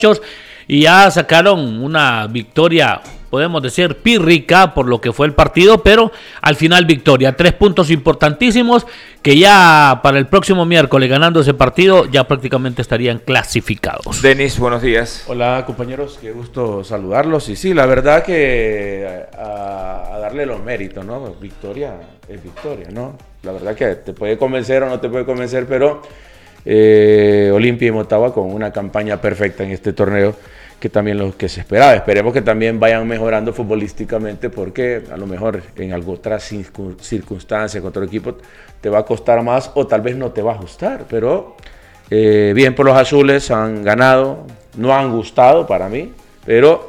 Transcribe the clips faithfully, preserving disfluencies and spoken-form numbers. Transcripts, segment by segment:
y ya sacaron una victoria, podemos decir, pírrica por lo que fue el partido, pero al final victoria. Tres puntos importantísimos que ya para el próximo miércoles, ganando ese partido, ya prácticamente estarían clasificados. Denis, buenos días. Hola compañeros, qué gusto saludarlos. Y sí, la verdad que a, a darle los méritos, ¿no? Victoria es victoria, ¿no? La verdad que te puede convencer o no te puede convencer, pero eh, Olimpia y Motagua con una campaña perfecta en este torneo, que también lo que se esperaba. Esperemos que también vayan mejorando futbolísticamente, porque a lo mejor en alguna otra circunstancia con otro equipo te va a costar más o tal vez no te va a gustar, pero eh, bien por los azules, han ganado, no han gustado para mí, pero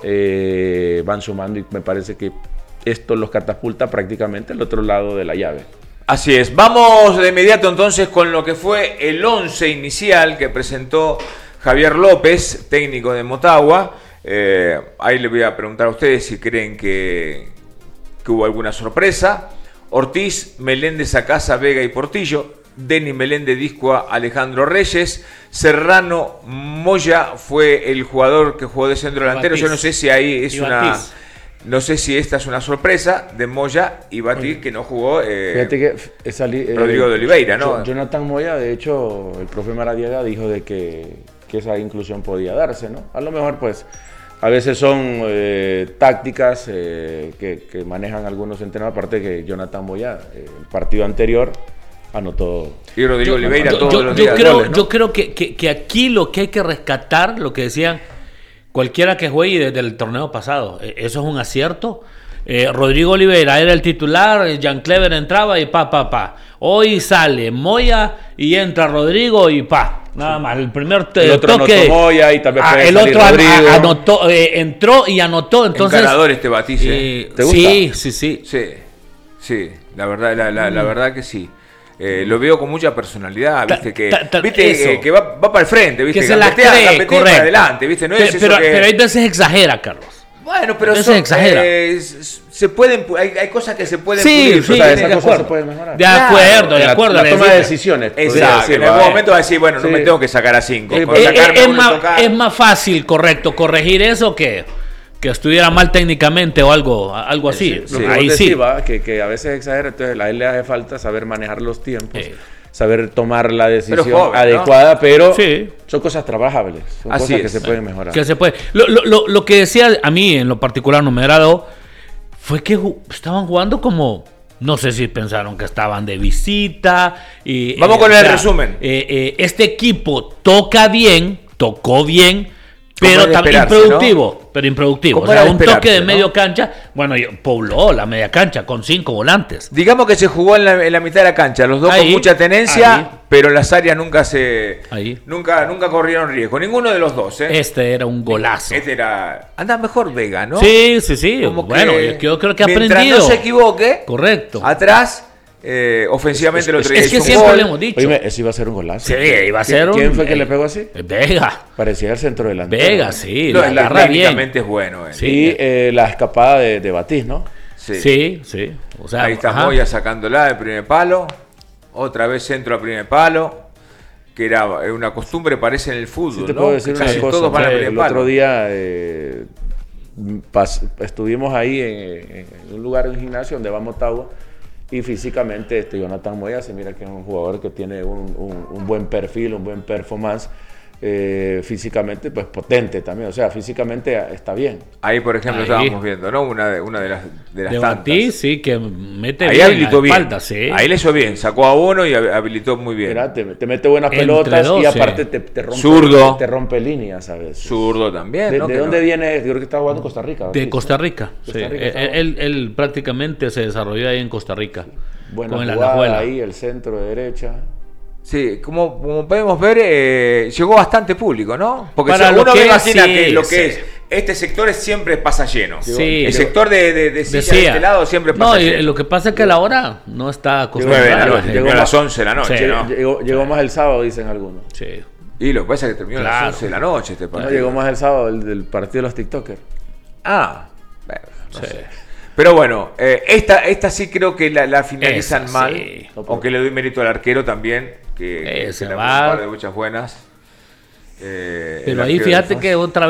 eh, van sumando y me parece que esto los catapulta prácticamente al otro lado de la llave. Así es, vamos de inmediato entonces con lo que fue el once inicial que presentó Javier López, técnico de Motagua. Eh, ahí le voy a preguntar a ustedes si creen que, que hubo alguna sorpresa. Ortiz, Meléndez, Acasa, Vega y Portillo. Denis, Meléndez, Discoa, Alejandro Reyes. Serrano, Moya fue el jugador que jugó de centro delantero. Yo no sé si ahí es una... No sé si esta es una sorpresa de Moya y Batir, que no jugó eh, Fíjate que esa li- Rodrigo eh, de Oliveira, ¿no? Jonathan Moya, de hecho, el profe Maradiaga dijo de que, que esa inclusión podía darse, ¿no? A lo mejor, pues, a veces son eh, tácticas eh, que, que manejan algunos entrenadores, aparte que Jonathan Moya, eh, el partido anterior, anotó. Y Rodrigo Yo, Oliveira yo, todos yo, los yo días. creo, goles, ¿no? yo creo que, que, que aquí lo que hay que rescatar, lo que decían cualquiera que juegue desde el torneo pasado, eso es un acierto. Eh, Rodrigo Oliveira era el titular, Jan Clever entraba y pa, pa, pa. Hoy sale Moya y entra Rodrigo y pa. Nada más, el primer te, el otro toque. Anotó Moya y también Ah, puede el salir otro an- Rodrigo. a- anotó, eh, entró y anotó. Entonces, Encarador este Batiz, ¿eh? eh, ¿Te gusta? Sí, sí, sí. Sí, sí, la verdad, la, la, la verdad que sí. Eh, lo veo con mucha personalidad, Ta- viste que, ta- ta- viste eso. que, que va, va para el frente, viste Que se la gambetea, cree, gambetea correcto. para adelante, viste, no es Pe- eso pero, que... pero hay veces exagera, Carlos. Bueno, pero Eso son, exagera. eh, se pueden, hay, hay cosas que se pueden Sí, pulir, sí, O sea, ¿no? esas de cosas acuerdo. se pueden mejorar. De acuerdo, de La- acuerdo. La, le toma de decía. decisiones. podría Exacto, decir, en algún va, momento va a decir, bueno, no Sí. me tengo que sacar a cinco. Eh, con Eh, sacarme eh, es, uno más, tocar. es más fácil, correcto, corregir eso que, que estuviera mal técnicamente o algo, algo así. Lo que Ahí vos sí. decís, va, que, que a veces exagera, entonces a él le hace falta saber manejar los tiempos, Eh. saber tomar la decisión Pero joven, ¿no? adecuada, pero Sí. son cosas trabajables, son Así cosas que es. se pueden mejorar. Que se puede. Lo, lo, lo, lo que decía a mí en lo particular no me agradó fue que ju- estaban jugando como, no sé si pensaron que estaban de visita. Y, Vamos eh, con o el sea, resumen. eh, eh, este equipo toca bien, tocó bien, Como pero es de también esperarse, improductivo. Pero improductivo. Como O sea, era de un toque esperarse, de ¿no? medio cancha. Bueno, yo- pobló la media cancha con cinco volantes. Digamos que se jugó en la, en la mitad de la cancha, los dos Ahí, con mucha tenencia, ahí. pero las áreas nunca se Ahí. nunca nunca corrieron riesgo, ninguno de los dos, ¿eh? Este era un golazo. Este era anda mejor Vega, ¿no? Sí, sí, sí. Como Bueno, que yo creo que ha mientras aprendido. no se equivoque, Correcto. atrás eh, ofensivamente el otro día Es que hizo un siempre gol. le hemos dicho. Oíme, eso iba a ser un golazo. Sí, iba a ser un. ¿Quién fue que eh, le pegó así? Vega. Parecía el centro delantero. Vega, sí. No, la la- agarra bien. técnicamente es bueno, eh. Sí. Y eh, la escapada de, de Batiz, ¿no? Sí. Sí, sí. O sea, Ahí está ajá. Moya sacándola de primer palo, otra vez centro a primer palo, que era una costumbre, parece en el fútbol, Sí, te ¿no? puedo decir Casi una cosa. todos van a que primer el palo. otro día eh, pas- estuvimos ahí en, en un lugar, en un gimnasio donde va Motagua, y físicamente este Jonathan Moya se mira que es un jugador que tiene un, un- un buen perfil, un buen performance, eh, físicamente pues potente también, o sea, físicamente está bien. Ahí, por ejemplo, Ahí. estábamos viendo, ¿no? Una de, una de las, de las De tantas. Batí, sí, que mete Ahí bien habilitó la bien. espalda, sí. Ahí le hizo bien. Sacó a uno y hab- habilitó muy bien. Mira, te, te mete buenas Entre pelotas dos, y sí. aparte te, te rompe, Zurdo. te rompe líneas a veces. Zurdo también, ¿De, ¿no? de Que dónde no- viene? Yo creo que está jugando en Costa Rica. De ¿viste? Costa Rica. Costa sí. Rica, él, estaba- él- él prácticamente se desarrolló ahí en Costa Rica. Buena con el jugada Alajuela. ahí, el centro de derecha. Sí, como, como podemos ver, eh, llegó bastante público, ¿no? Porque Para si lo uno que me es, imagina sí, que lo que sí. es, este sector es siempre pasa lleno. Sí. El sector de, de, de silla de Decía. este lado siempre pasa No, y lleno. lo que pasa es que a la hora no está nueve de la acostumbrada. noche, Llegó llegó a las más- once de la noche, Sí. ¿no? Llegó, llegó más el sábado, dicen algunos. Sí. Y lo que pasa es que terminó a Claro. las once de la noche este No, partido. llegó más el sábado, el del partido de los TikTokers. Ah, bueno, no Sí. sé. Pero bueno, eh, esta, esta sí creo que la, la finalizan Esa, mal. sí. Aunque le doy mérito al arquero también, que, que Ese se le va. un par de muchas buenas. Eh, el Pero ahí arquero fíjate de que otra